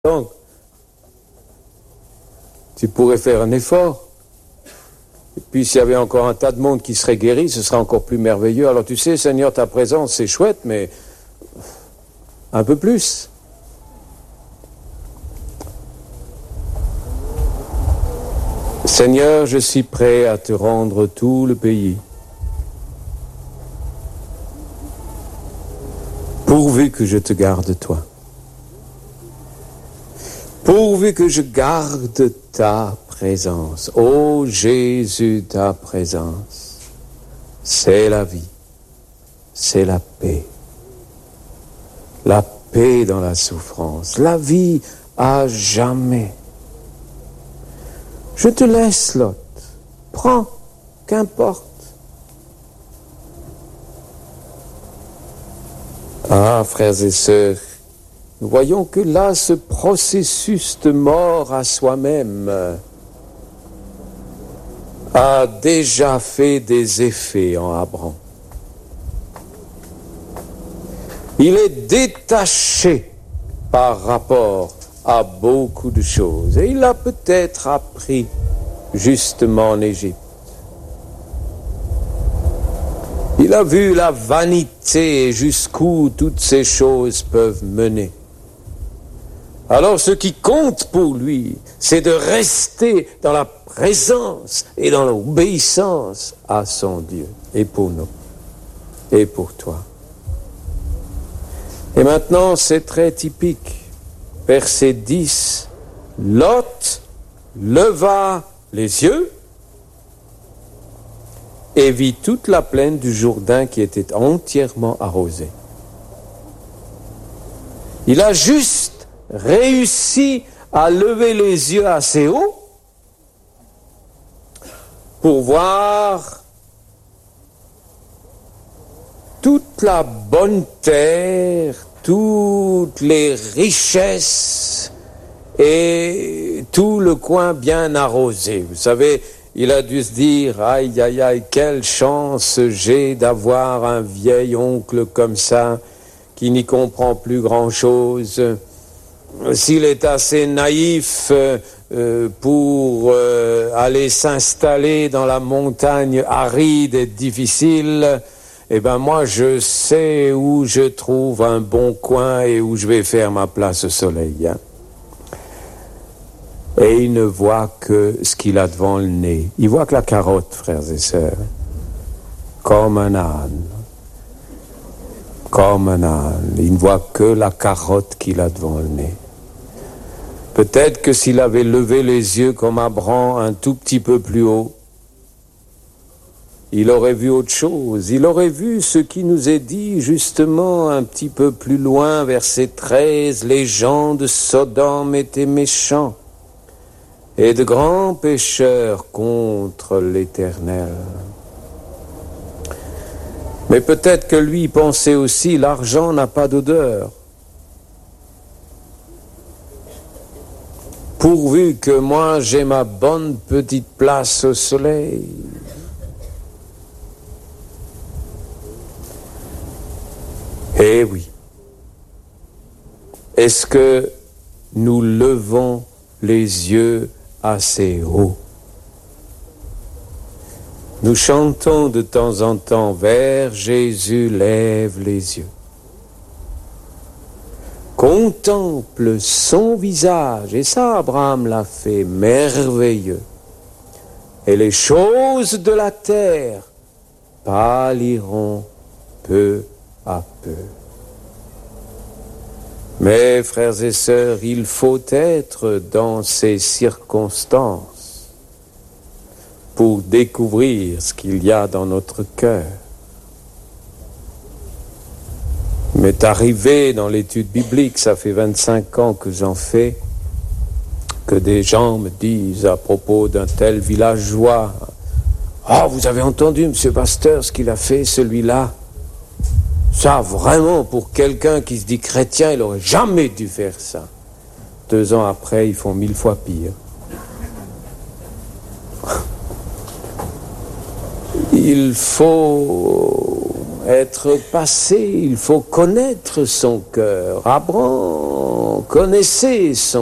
Donc, tu pourrais faire un effort. Et puis s'il y avait encore un tas de monde qui serait guéri, ce serait encore plus merveilleux. Alors tu sais, Seigneur, ta présence, c'est chouette, mais un peu plus. Seigneur, je suis prêt à te rendre tout le pays. Pourvu que je te garde toi. Pourvu que je garde ta présence. Ô Jésus, ta présence, c'est la vie, c'est la paix. La paix dans la souffrance, la vie à jamais. Je te laisse, Lot. Prends, qu'importe. Ah, frères et sœurs, nous voyons que là, ce processus de mort à soi-même a déjà fait des effets en Abraham. Il est détaché par rapport à beaucoup de choses. Et il a peut-être appris justement en Égypte. Il a vu la vanité et jusqu'où toutes ces choses peuvent mener. Alors ce qui compte pour lui, c'est de rester dans la présence et dans l'obéissance à son Dieu. Et pour nous, et pour toi. Et maintenant, c'est très typique. Verset 10, Lot leva les yeux et vit toute la plaine du Jourdain qui était entièrement arrosée. Il a juste réussi à lever les yeux assez haut pour voir toute la bonne terre, toutes les richesses et tout le coin bien arrosé. Vous savez, il a dû se dire, aïe, aïe, aïe, quelle chance j'ai d'avoir un vieil oncle comme ça, qui n'y comprend plus grand-chose. S'il est assez naïf pour aller s'installer dans la montagne aride et difficile, eh ben moi je sais où je trouve un bon coin et où je vais faire ma place au soleil. Hein. Et il ne voit que ce qu'il a devant le nez. Il voit que la carotte, frères et sœurs, comme un âne. Comme un âne. Il ne voit que la carotte qu'il a devant le nez. Peut-être que s'il avait levé les yeux comme Abraham un tout petit peu plus haut, il aurait vu autre chose. Il aurait vu ce qui nous est dit justement un petit peu plus loin, verset 13, les gens de Sodome étaient méchants et de grands pécheurs contre l'Éternel. Mais peut-être que lui pensait aussi, l'argent n'a pas d'odeur. Pourvu que moi j'ai ma bonne petite place au soleil. Eh oui. Est-ce que nous levons les yeux assez haut? Nous chantons de temps en temps, vers Jésus lève les yeux. Contemple son visage, et ça Abraham l'a fait, merveilleux. Et les choses de la terre pâliront peu à peu. Mais, frères et sœurs, il faut être dans ces circonstances pour découvrir ce qu'il y a dans notre cœur. Il m'est arrivé dans l'étude biblique, ça fait 25 ans que j'en fais, que des gens me disent à propos d'un tel villageois, « Ah, vous avez entendu, monsieur pasteur, ce qu'il a fait, celui-là ?» Ça, vraiment, pour quelqu'un qui se dit chrétien, il n'aurait jamais dû faire ça. 2 ans après, ils font 1000 fois pire. Il faut être passé, il faut connaître son cœur. Abraham connaissez son